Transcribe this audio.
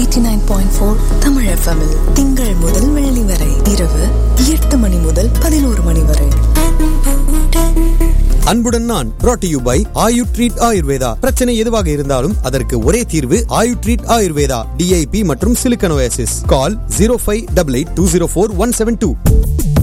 89.4 Tamil FM திங்கள் முதல் வெள்ளி வரை இரவு 8 மணி முதல் 11 மணி வரை. அன்புடன் நான் brought to you by Ayu treat Ayurveda. பிரச்சனை எதுவாக இருந்தாலும் அதற்கு ஒரே தீர்வு ஆயு ட்ரீட் ஆயுர்வேதா. DIP மற்றும் சிலிக்கன் ஓயாசிஸ். கால் 0588204172.